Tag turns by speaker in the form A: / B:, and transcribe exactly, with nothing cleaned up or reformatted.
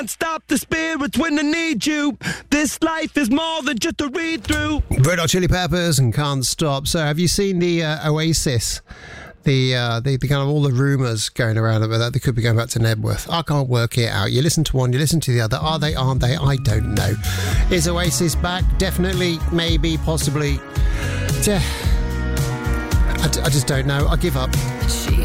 A: Stop the spirits when I need you. This life is more than just a read through.
B: Red Hot Chili Peppers and Can't Stop. So, have you seen the uh, Oasis? The, uh, the the kind of all the rumours going around about that they could be going back to Nebworth. I can't work it out. You listen to one, you listen to the other. Are they? Aren't they? I don't know. Is Oasis back? Definitely. Maybe. Possibly. I, I just don't know. I give up.